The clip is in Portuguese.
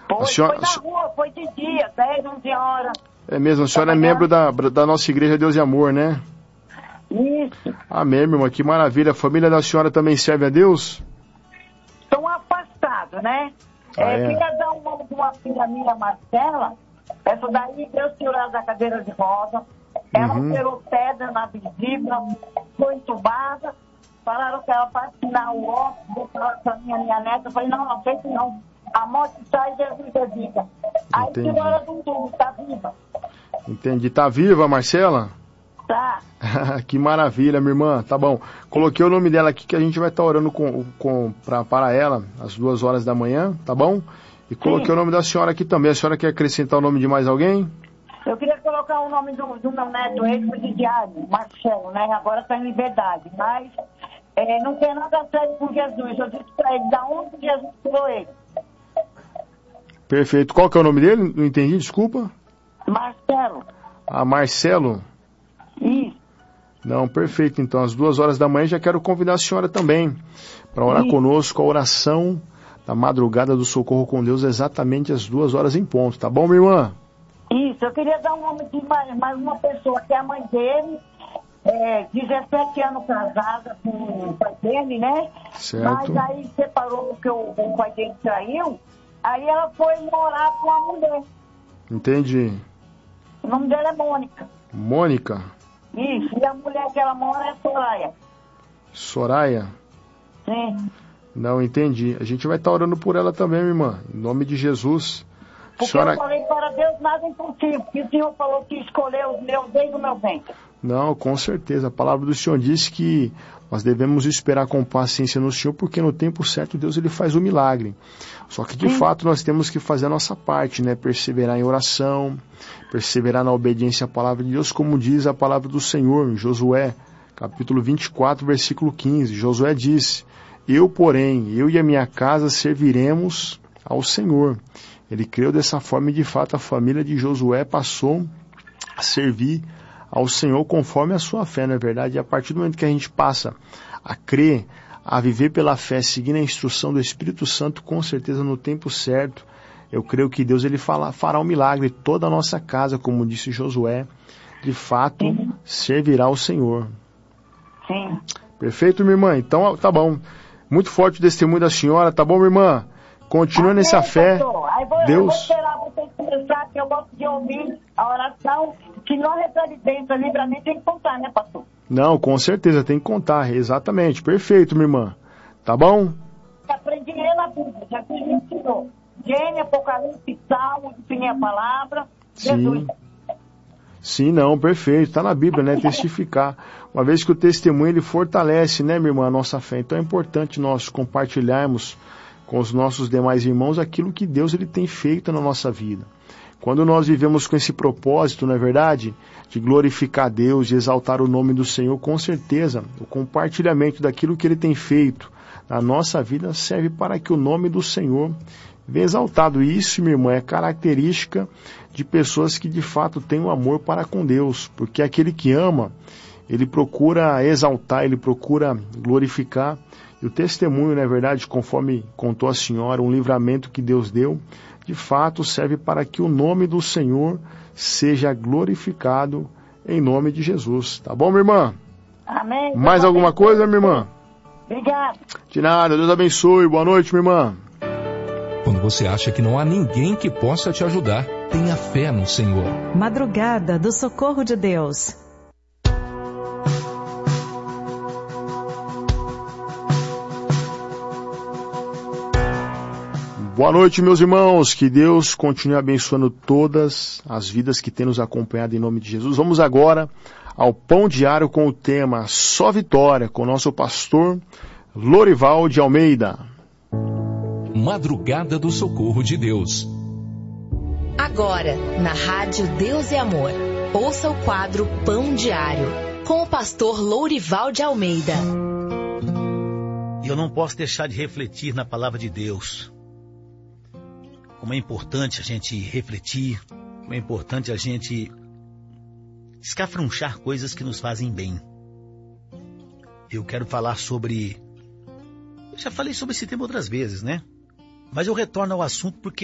Foi na rua, foi de dia, 10, 11 horas. É mesmo, a senhora é membro da nossa igreja Deus e Amor, né? Isso. Amém, meu irmão, que maravilha. A família da senhora também serve a Deus? Estão afastados, né? Queria dar o nome de uma filha minha, Marcela. Essa daí Deus tirou ela da cadeira de roda. Ela operou pedra na vesícula, foi entubada. Falaram que ela vai assinar o óbito, para minha neta. Eu falei, não aceito não. A morte sai, Jesus é vida. Aí tirou ela do túmulo, tá viva. Entendi. Tá viva, Marcela? Tá. Que maravilha, minha irmã. Tá bom. Coloquei o nome dela aqui que a gente vai estar orando para ela às 2 horas da manhã, tá bom? E coloquei o nome da senhora aqui também. A senhora quer acrescentar o nome de mais alguém? Eu queria colocar o nome do meu neto, ex-presidiário, Marcelo, né? Agora está em liberdade, mas não tem nada sério com Jesus. Eu disse para ele, da onde Jesus tirou ele? Perfeito. Qual que é o nome dele? Não entendi, desculpa. Marcelo. Ah, Marcelo? Isso. Não, perfeito. Então, às 2 horas da manhã já quero convidar a senhora também para orar conosco a oração da madrugada do Socorro com Deus, exatamente às 2 horas em ponto. Tá bom, minha irmã? Isso. Eu queria dar um nome de mais uma pessoa, que é a mãe dele, 17 anos casada com o pai dele, né? Certo. Mas aí separou porque o pai dele traiu. Aí ela foi morar com a mulher. Entendi. O nome dela é Mônica. Mônica? Isso, e a mulher que ela mora é Soraya. Soraya? Sim. Não, entendi. A gente vai estar orando por ela também, minha irmã. Em nome de Jesus. Porque eu falei, para Deus nada é impossível. Porque o Senhor falou que escolheu os meus desde o meu ventre. Não, com certeza. A palavra do Senhor diz que nós devemos esperar com paciência no Senhor, porque no tempo certo Deus ele faz o milagre. Só que de fato nós temos que fazer a nossa parte, né? Perseverar em oração, perseverar na obediência à palavra de Deus, como diz a palavra do Senhor em Josué, capítulo 24, versículo 15. Josué diz, eu e a minha casa serviremos ao Senhor. Ele creu dessa forma e de fato a família de Josué passou a servir ao Senhor conforme a sua fé, não é verdade? E a partir do momento que a gente passa a crer, a viver pela fé, seguindo a instrução do Espírito Santo, com certeza no tempo certo, eu creio que Deus ele fará um milagre. Toda a nossa casa, como disse Josué, de fato servirá ao Senhor. Sim. Perfeito, minha irmã? Então, tá bom. Muito forte o testemunho da senhora, tá bom, minha irmã? Continua nessa fé. Aí Deus. Eu vou esperar vocês começar, que eu gosto de ouvir a oração. Se não recebe bênção, livramento, tem que contar, né, pastor? Não, com certeza, tem que contar, exatamente. Perfeito, minha irmã. Tá bom? Aprendi a ler na Bíblia, já que me ensinou. Gênesis, Apocalipse, Salmo, definir a palavra, Jesus. Sim, não, perfeito. Está na Bíblia, né? Testificar. Uma vez que o testemunho, ele fortalece, né, minha irmã, a nossa fé. Então é importante nós compartilharmos com os nossos demais irmãos aquilo que Deus ele tem feito na nossa vida. Quando nós vivemos com esse propósito, não é verdade? De glorificar Deus, de exaltar o nome do Senhor, com certeza, o compartilhamento daquilo que Ele tem feito na nossa vida serve para que o nome do Senhor venha exaltado. E isso, minha irmã, é característica de pessoas que de fato têm um amor para com Deus, porque aquele que ama, ele procura exaltar, ele procura glorificar. E o testemunho, não é verdade, conforme contou a senhora, um livramento que Deus deu, de fato serve para que o nome do Senhor seja glorificado em nome de Jesus. Tá bom, minha irmã? Amém. Mais alguma coisa, minha irmã? Obrigado. De nada, Deus abençoe. Boa noite, minha irmã. Quando você acha que não há ninguém que possa te ajudar, tenha fé no Senhor. Madrugada do Socorro de Deus. Boa noite, meus irmãos. Que Deus continue abençoando todas as vidas que têm nos acompanhado em nome de Jesus. Vamos agora ao Pão Diário com o tema Só Vitória, com o nosso pastor Lorival de Almeida. Madrugada do Socorro de Deus. Agora, na Rádio Deus e Amor, ouça o quadro Pão Diário, com o pastor Lorival de Almeida. Eu não posso deixar de refletir na palavra de Deus. Como é importante a gente refletir, como é importante a gente escafrunchar coisas que nos fazem bem. Eu quero falar sobre... Eu já falei sobre esse tema outras vezes, né? Mas eu retorno ao assunto porque